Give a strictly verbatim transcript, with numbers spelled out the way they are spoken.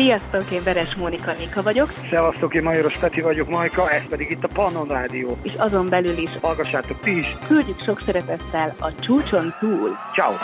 Sziasztok, én Veres Mónika Nika vagyok. Szevasztok, én Majoros Peti vagyok, Majka, ez pedig itt a Pannon Rádió. És azon belül is hallgassátok ti is. Küldjük sok szeretettel a csúcson túl. Ciao.